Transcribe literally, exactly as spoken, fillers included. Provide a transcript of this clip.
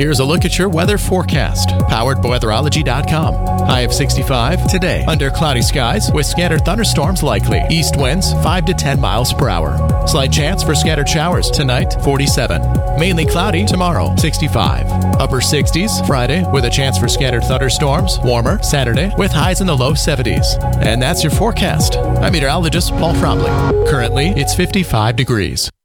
Here's a look at your weather forecast, powered by weatherology dot com. High of sixty-five today, under cloudy skies with scattered thunderstorms likely. East winds five to ten miles per hour. Slight chance for scattered showers tonight, forty-seven. Mainly cloudy tomorrow, sixty-five. Upper sixties Friday with a chance for scattered thunderstorms. Warmer Saturday with highs in the low seventies. And that's your forecast. I'm meteorologist Paul Fromley. Currently, it's fifty-five degrees.